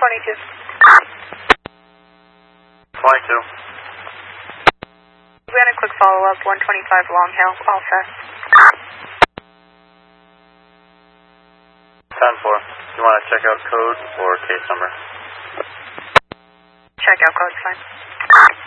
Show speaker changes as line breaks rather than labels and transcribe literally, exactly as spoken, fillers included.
twenty-two.
twenty-two.
We had a quick follow-up, one twenty-five Long Hill, all set.
ten four. You want to check out code or case number?
Check out code's fine.